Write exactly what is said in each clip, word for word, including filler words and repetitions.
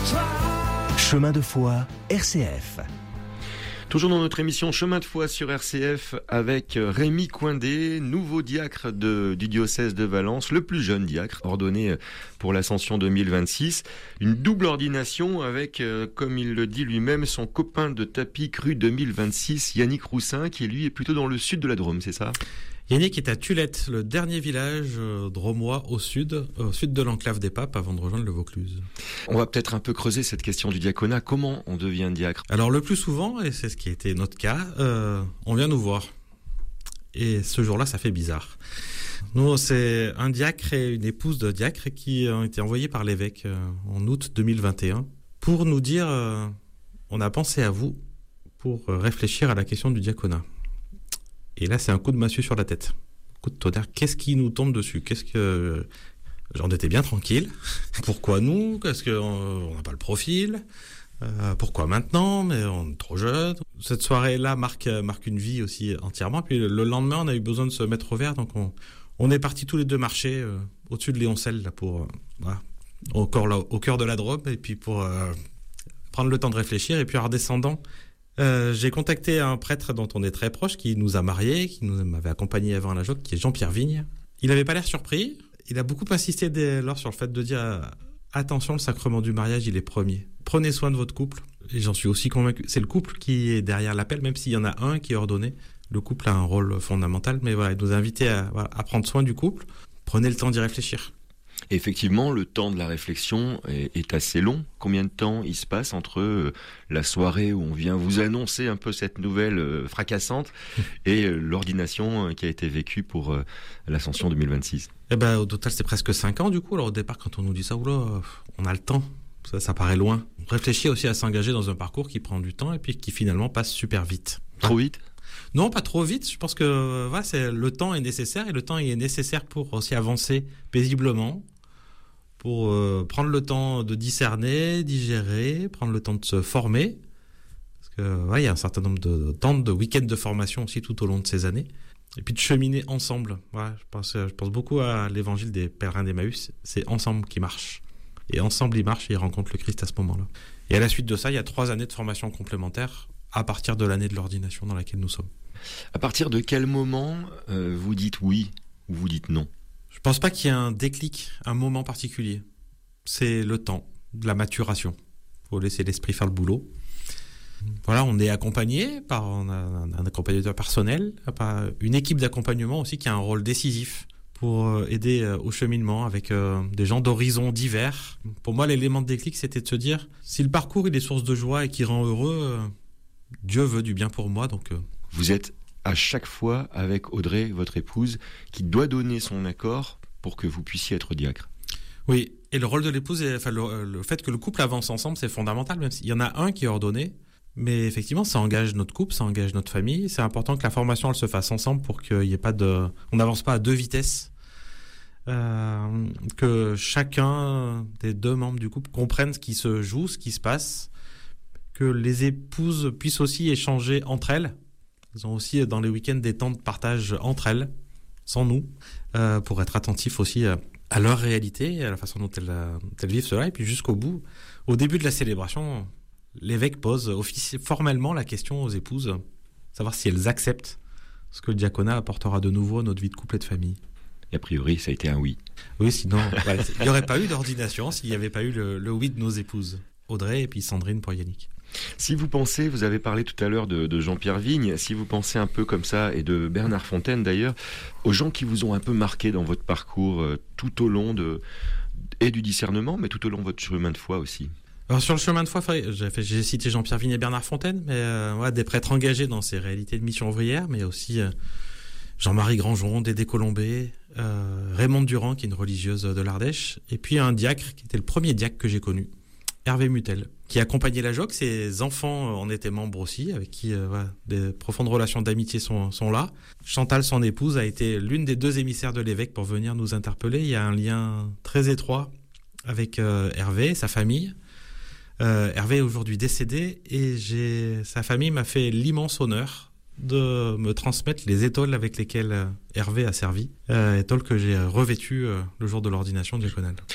Chemin de foi, R C F. Toujours dans notre émission Chemin de foi sur R C F avec Rémi Coindé, nouveau diacre de, du diocèse de Valence, le plus jeune diacre, ordonné pour l'Ascension deux mille vingt-six. Une double ordination avec, euh, comme il le dit lui-même, son copain de tapis cru deux mille vingt-six, Yannick Roussin, qui lui est plutôt dans le sud de la Drôme, c'est ça ? Yannick est à Tulette, le dernier village euh, dromois au sud, au sud de l'enclave des Papes, avant de rejoindre le Vaucluse. On va peut-être un peu creuser cette question du diaconat. Comment on devient diacre ? Alors le plus souvent, et c'est ce qui a été notre cas, euh, on vient nous voir. Et ce jour-là, ça fait bizarre. Nous, c'est un diacre et une épouse de diacre qui ont été envoyés par l'évêque euh, en août deux mille vingt et un pour nous dire euh, on a pensé à vous pour réfléchir à la question du diaconat. Et là, c'est un coup de massue sur la tête. Coup de tonnerre. Qu'est-ce qui nous tombe dessus ? Qu'est-ce que... J'en étais bien tranquille. Pourquoi nous ? Est-ce qu'on n'a pas le profil ? euh, Pourquoi maintenant ? Mais on est trop jeune. Cette soirée-là marque, marque une vie aussi entièrement. Puis le lendemain, on a eu besoin de se mettre au vert. Donc on, on est partis tous les deux marcher euh, au-dessus de Léoncelle là, pour, euh, voilà, au, corps, là, au cœur de la Drôme. Et puis pour euh, prendre le temps de réfléchir. Et puis en redescendant... Euh, j'ai contacté un prêtre dont on est très proche, qui nous a mariés, qui nous m'avait accompagné avant à la Joque, qui est Jean-Pierre Vigne. Il n'avait pas l'air surpris. Il a beaucoup insisté dès lors sur le fait de dire euh, attention, le sacrement du mariage, il est premier. Prenez soin de votre couple. Et j'en suis aussi convaincu. C'est le couple qui est derrière l'appel, même s'il y en a un qui est ordonné. Le couple a un rôle fondamental, mais voilà, il nous a invités à, voilà, à prendre soin du couple. Prenez le temps d'y réfléchir. Effectivement, le temps de la réflexion est, est assez long. Combien de temps il se passe entre euh, la soirée où on vient vous annoncer un peu cette nouvelle euh, fracassante et euh, l'ordination euh, qui a été vécue pour euh, l'Ascension deux mille vingt-six ? Eh ben, au total, c'est presque cinq ans du coup. Alors au départ, quand on nous dit ça, oula, on a le temps. Ça, ça paraît loin. On réfléchit aussi à s'engager dans un parcours qui prend du temps et puis qui finalement passe super vite. Trop vite ? Non, pas trop vite. Je pense que voilà, c'est, le temps est nécessaire et le temps est nécessaire pour aussi avancer paisiblement. Pour euh, prendre le temps de discerner, digérer, prendre le temps de se former. Parce que ouais, il y a un certain nombre de, de temps de week-ends de formation aussi tout au long de ces années. Et puis de cheminer ensemble. Ouais, je pense, je pense beaucoup à l'évangile des pèlerins d'Emmaüs. C'est ensemble qui marche. Et ensemble, ils marchent et ils rencontrent le Christ à ce moment-là. Et à la suite de ça, il y a trois années de formation complémentaire à partir de l'année de l'ordination dans laquelle nous sommes. À partir de quel moment euh, vous dites oui ou vous dites non ? Je pense pas qu'il y ait un déclic, un moment particulier. C'est le temps, de la maturation. Faut laisser l'esprit faire le boulot. Voilà, on est accompagné par un, un accompagnateur personnel, par une équipe d'accompagnement aussi qui a un rôle décisif pour aider au cheminement avec euh, des gens d'horizons divers. Pour moi, l'élément de déclic, c'était de se dire, si le parcours il est source de joie et qui rend heureux, euh, Dieu veut du bien pour moi. Donc, euh... Vous êtes à chaque fois avec Audrey, votre épouse, qui doit donner son accord pour que vous puissiez être diacre. Oui, et le rôle de l'épouse, est, enfin, le, le fait que le couple avance ensemble, c'est fondamental, même s'il y en a un qui est ordonné. Mais effectivement, ça engage notre couple, ça engage notre famille. C'est important que la formation elle se fasse ensemble pour qu'il n'y ait pas de... On n'avance pas à deux vitesses. Euh, que chacun des deux membres du couple comprenne ce qui se joue, ce qui se passe. Que les épouses puissent aussi échanger entre elles. Ils ont aussi dans les week-ends des temps de partage entre elles, sans nous, euh, pour être attentifs aussi à, à leur réalité, à la façon dont elles, dont elles vivent cela. Et puis jusqu'au bout, au début de la célébration, l'évêque pose offici- formellement la question aux épouses, savoir si elles acceptent ce que le diaconat apportera de nouveau à notre vie de couple et de famille. Et a priori, ça a été un oui. Oui, sinon, ouais, il n'y aurait pas eu d'ordination s'il n'y avait pas eu le, le oui de nos épouses, Audrey et puis Sandrine pour Yannick. Si vous pensez, vous avez parlé tout à l'heure de, de Jean-Pierre Vigne, si vous pensez un peu comme ça, et de Bernard Fontaine d'ailleurs, aux gens qui vous ont un peu marqué dans votre parcours euh, tout au long de, et du discernement, mais tout au long de votre chemin de foi aussi. Alors sur le chemin de foi, j'ai, fait, j'ai cité Jean-Pierre Vigne et Bernard Fontaine, mais euh, ouais, des prêtres engagés dans ces réalités de mission ouvrière, mais aussi euh, Jean-Marie Grangeon, Dédé Colombé, euh, Raymond Durand, qui est une religieuse de l'Ardèche, et puis un diacre, qui était le premier diacre que j'ai connu, Hervé Mutel, qui accompagnait la Joque. Ses enfants en étaient membres aussi, avec qui euh, voilà, des profondes relations d'amitié sont, sont là. Chantal, son épouse, a été l'une des deux émissaires de l'évêque pour venir nous interpeller. Il y a un lien très étroit avec euh, Hervé, sa famille. Euh, Hervé est aujourd'hui décédé et j'ai, sa famille m'a fait l'immense honneur de me transmettre les étoiles avec lesquelles Hervé a servi, euh, étoiles que j'ai revêtues euh, le jour de l'ordination diaconale.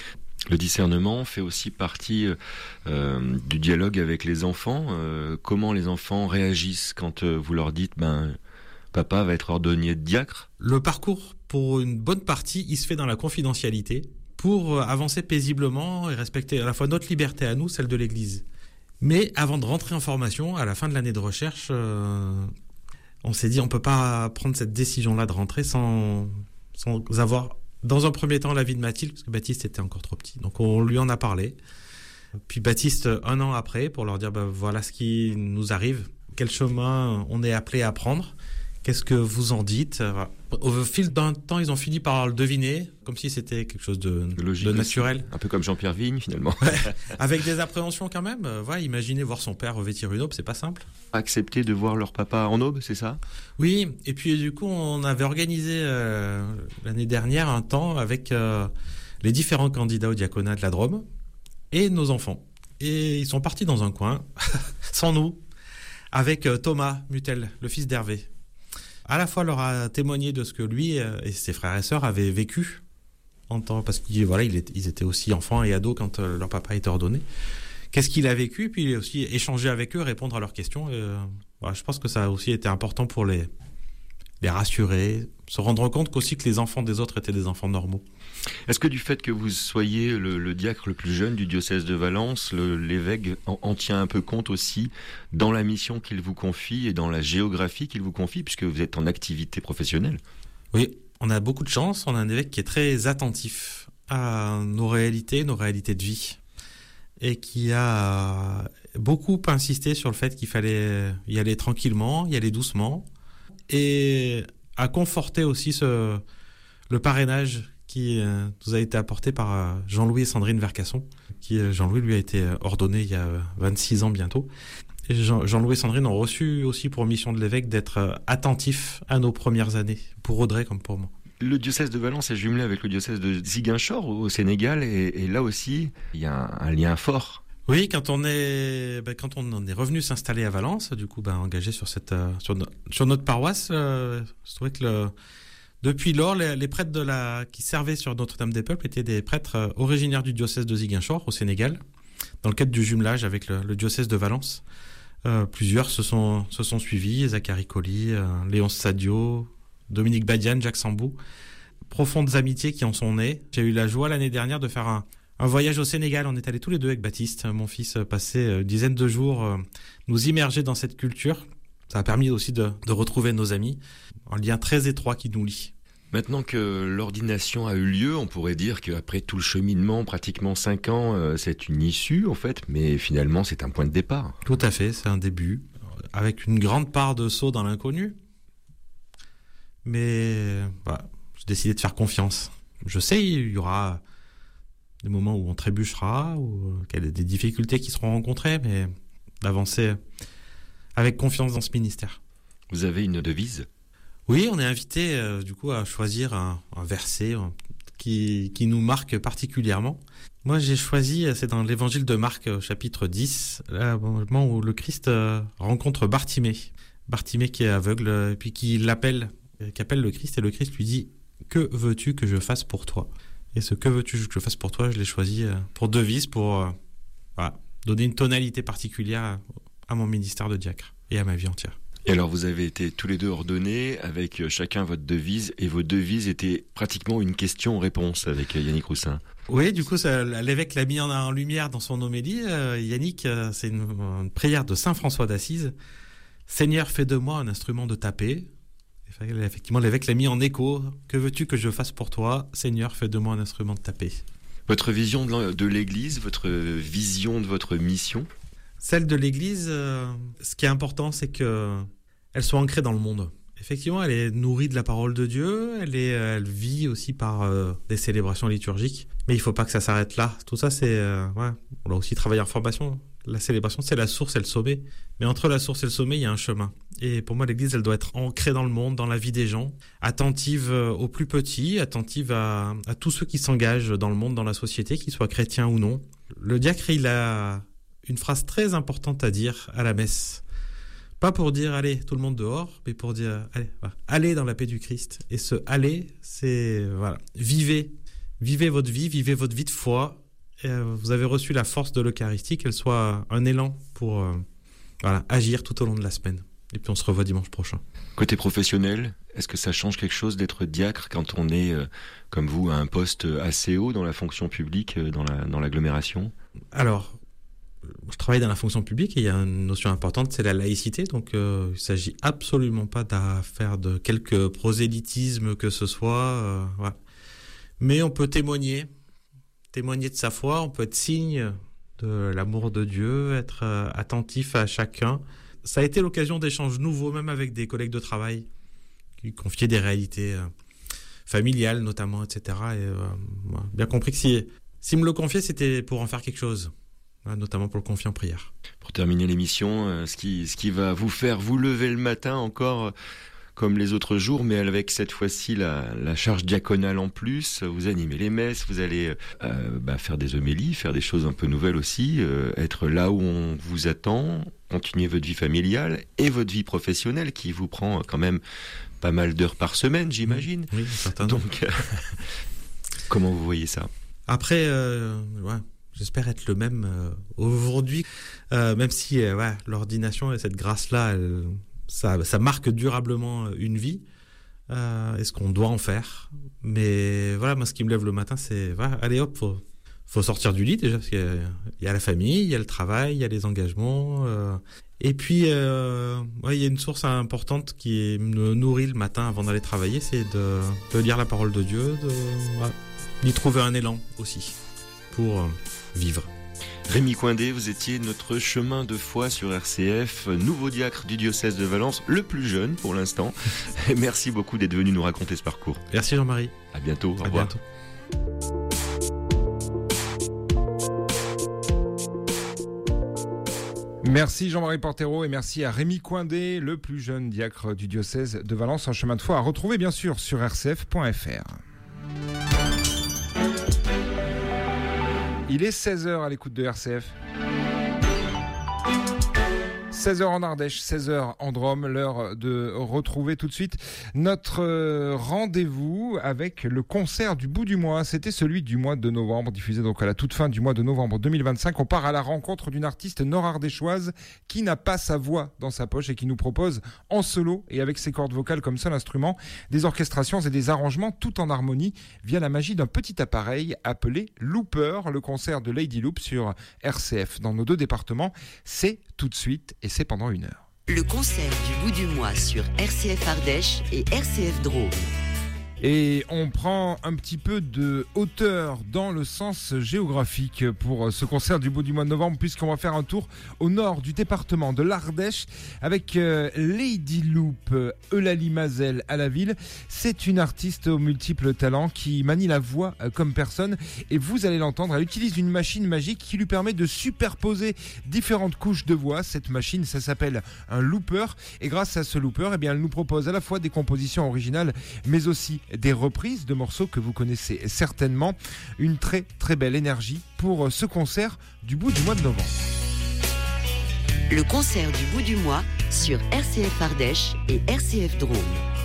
Le discernement fait aussi partie euh, du dialogue avec les enfants. Euh, comment les enfants réagissent quand euh, vous leur dites ben, « Papa va être ordonné de diacre ». Le parcours, pour une bonne partie, il se fait dans la confidentialité pour avancer paisiblement et respecter à la fois notre liberté à nous, celle de l'Église. Mais avant de rentrer en formation, à la fin de l'année de recherche, euh, on s'est dit on ne peut pas prendre cette décision-là de rentrer sans, sans avoir... Dans un premier temps, l'avis de Mathilde, parce que Baptiste était encore trop petit. Donc on lui en a parlé. Puis Baptiste, un an après, pour leur dire ben, voilà ce qui nous arrive, quel chemin on est appelé à prendre, qu'est-ce que vous en dites. Au fil d'un temps, ils ont fini par le deviner, comme si c'était quelque chose de, logique, de naturel. Un peu comme Jean-Pierre Vigne, finalement. Ouais, avec des appréhensions quand même. Ouais, imaginez voir son père revêtir une aube, c'est pas simple. Accepter de voir leur papa en aube, c'est ça ? Oui, et puis du coup, on avait organisé euh, l'année dernière un temps avec euh, les différents candidats au diaconat de la Drôme et nos enfants. Et ils sont partis dans un coin, sans nous, avec euh, Thomas Mutel, le fils d'Hervé. À la fois leur a témoigné de ce que lui et ses frères et sœurs avaient vécu, en temps, parce qu'ils voilà, ils étaient aussi enfants et ados quand euh, leur papa était ordonné. Qu'est-ce qu'il a vécu, puis aussi échanger avec eux, répondre à leurs questions. Et, euh, voilà, je pense que ça a aussi été important pour les, les rassurer, se rendre compte qu'aussi que les enfants des autres étaient des enfants normaux. Est-ce que du fait que vous soyez le, le diacre le plus jeune du diocèse de Valence, le, l'évêque en, en tient un peu compte aussi dans la mission qu'il vous confie et dans la géographie qu'il vous confie, puisque vous êtes en activité professionnelle ? Oui, on a beaucoup de chance. On a un évêque qui est très attentif à nos réalités, nos réalités de vie, et qui a beaucoup insisté sur le fait qu'il fallait y aller tranquillement, y aller doucement, et a conforté aussi ce, le parrainage qui euh, nous a été apporté par euh, Jean-Louis et Sandrine Vercasson, qui euh, Jean-Louis lui a été ordonné il y a vingt-six ans bientôt. Et Jean, Jean-Louis et Sandrine ont reçu aussi pour mission de l'évêque d'être euh, attentifs à nos premières années, pour Audrey comme pour moi. Le diocèse de Valence est jumelé avec le diocèse de Ziguinchor au Sénégal, et, et là aussi, il y a un, un lien fort. Oui, quand on est, ben, quand on est revenu s'installer à Valence, du coup, ben, engagé sur cette, euh, sur, no, sur notre paroisse, euh, je trouvais que le, depuis lors, les, les prêtres de la, qui servaient sur Notre-Dame-des-Peuples étaient des prêtres euh, originaires du diocèse de Ziguinchor au Sénégal, dans le cadre du jumelage avec le, le diocèse de Valence. Euh, plusieurs se sont, se sont suivis, Zachary Colli, euh, Léonce Sadio, Dominique Badiane, Jacques Sambou. Profondes amitiés qui en sont nées. J'ai eu la joie l'année dernière de faire un, un voyage au Sénégal. On est allés tous les deux avec Baptiste, mon fils, passer une dizaine de jours, euh, nous immerger dans cette culture. Ça a permis aussi de, de retrouver nos amis. Un lien très étroit qui nous lie. Maintenant que l'ordination a eu lieu, on pourrait dire qu'après tout le cheminement, pratiquement cinq ans, euh, c'est une issue en fait, mais finalement c'est un point de départ. Tout à fait, c'est un début, avec une grande part de saut dans l'inconnu. Mais voilà, j'ai décidé de faire confiance. Je sais, il y aura des moments où on trébuchera, où il y a des difficultés qui seront rencontrées, mais d'avancer avec confiance dans ce ministère. Vous avez une devise ? Oui, on est invité euh, du coup à choisir un, un verset un, qui, qui nous marque particulièrement. Moi, j'ai choisi, c'est dans l'évangile de Marc, chapitre dix, là, au moment où le Christ euh, rencontre Bartimée. Bartimée qui est aveugle, et puis qui l'appelle, qui appelle le Christ, et le Christ lui dit « Que veux-tu que je fasse pour toi ?» Et ce « Que veux-tu que je fasse pour toi ?» je l'ai choisi euh, pour devise, pour euh, voilà, donner une tonalité particulière à, à mon ministère de diacre et à ma vie entière. Et alors vous avez été tous les deux ordonnés avec chacun votre devise, et vos devises étaient pratiquement une question-réponse avec Yannick Roussin. Oui, du coup ça, l'évêque l'a mis en, en lumière dans son homélie. Euh, Yannick, euh, c'est une, une prière de saint François d'Assise. « Seigneur, fais de moi un instrument de ta paix ». Effectivement, l'évêque l'a mis en écho. « Que veux-tu que je fasse pour toi ? Seigneur, fais de moi un instrument de ta paix ». Votre vision de l'Église, votre vision de votre mission ? Celle de l'Église, euh, ce qui est important, c'est que elle soit ancrée dans le monde. Effectivement, elle est nourrie de la parole de Dieu, elle, est, elle vit aussi par euh, des célébrations liturgiques, mais il ne faut pas que ça s'arrête là. Tout ça, c'est... Euh, ouais, on l'a aussi travaillé en formation. La célébration, c'est la source et le sommet. Mais entre la source et le sommet, il y a un chemin. Et pour moi, l'Église, elle doit être ancrée dans le monde, dans la vie des gens, attentive aux plus petits, attentive à, à tous ceux qui s'engagent dans le monde, dans la société, qu'ils soient chrétiens ou non. Le diacre, il a une phrase très importante à dire à la messe. Pas pour dire « allez, tout le monde dehors », mais pour dire « allez, voilà, allez dans la paix du Christ ». Et ce « aller », c'est voilà, vivez, vivez votre vie, vivez votre vie de foi, euh, vous avez reçu la force de l'Eucharistie, qu'elle soit un élan pour euh, voilà, agir tout au long de la semaine. Et puis on se revoit dimanche prochain. Côté professionnel, est-ce que ça change quelque chose d'être diacre quand on est, euh, comme vous, à un poste assez haut dans la fonction publique, euh, dans, la, dans l'agglomération ? Alors, je travaille dans la fonction publique et il y a une notion importante, c'est la laïcité. Donc euh, il ne s'agit absolument pas de faire de quelque prosélytisme que ce soit. Euh, voilà. Mais on peut témoigner, témoigner de sa foi, on peut être signe de l'amour de Dieu, être euh, attentif à chacun. Ça a été l'occasion d'échanges nouveaux, même avec des collègues de travail, qui confiaient des réalités euh, familiales notamment, et cetera. Et euh, moi, bien compris que si, s'ils me le confiaient, c'était pour en faire quelque chose, hein, notamment pour le confier en prière. Pour terminer l'émission, euh, ce, qui, ce qui va vous faire vous lever le matin encore euh, comme les autres jours, mais avec cette fois-ci la, la charge diaconale en plus, vous animez les messes, vous allez euh, bah, faire des homélies, faire des choses un peu nouvelles aussi, euh, être là où on vous attend, continuer votre vie familiale et votre vie professionnelle qui vous prend quand même pas mal d'heures par semaine, j'imagine. Oui, certainement. Donc, euh, comment vous voyez ça ? Après, euh, ouais, j'espère être le même euh, aujourd'hui, euh, même si euh, ouais, l'ordination et cette grâce-là, elle, ça, ça marque durablement une vie. Euh, et ce qu'on doit en faire. Mais voilà, moi, ce qui me lève le matin, c'est voilà, allez hop, faut, faut sortir du lit déjà, parce qu'il y a, il y a la famille, il y a le travail, il y a les engagements. Euh, et puis, euh, ouais, il y a une source importante qui me nourrit le matin avant d'aller travailler, c'est de, de lire la parole de Dieu, de, ouais, d'y trouver un élan aussi pour euh, vivre. Rémi Coindé, vous étiez notre chemin de foi sur R C F, nouveau diacre du diocèse de Valence, le plus jeune pour l'instant. Et merci beaucoup d'être venu nous raconter ce parcours. Merci Jean-Marie. À bientôt. Au à revoir. Bientôt. Merci Jean-Marie Portero et merci à Rémi Coindé, le plus jeune diacre du diocèse de Valence, en chemin de foi à retrouver bien sûr sur r c f point f r. Il est seize heures à l'écoute de R C F. seize heures en Ardèche, seize heures en Drôme, l'heure de retrouver tout de suite notre rendez-vous avec le concert du bout du mois. C'était celui du mois de novembre, diffusé donc à la toute fin du mois de novembre deux mille vingt-cinq. On part à la rencontre d'une artiste nord-ardéchoise qui n'a pas sa voix dans sa poche et qui nous propose en solo et avec ses cordes vocales comme seul instrument des orchestrations et des arrangements tout en harmonie via la magie d'un petit appareil appelé Looper. Le concert de Lady Loop sur R C F dans nos deux départements, c'est tout de suite et c'est pendant une heure. Le concert du bout du mois sur R C F Ardèche et R C F Drôme. Et on prend un petit peu de hauteur dans le sens géographique pour ce concert du bout du mois de novembre, puisqu'on va faire un tour au nord du département de l'Ardèche avec Lady Loop, Eulalie Mazel à la ville. C'est une artiste aux multiples talents qui manie la voix comme personne et vous allez l'entendre, elle utilise une machine magique qui lui permet de superposer différentes couches de voix. Cette machine, ça s'appelle un looper et grâce à ce looper, eh bien, elle nous propose à la fois des compositions originales mais aussi des reprises de morceaux que vous connaissez certainement. Une très très belle énergie pour ce concert du bout du mois de novembre. Le concert du bout du mois sur R C F Ardèche et R C F Drôme.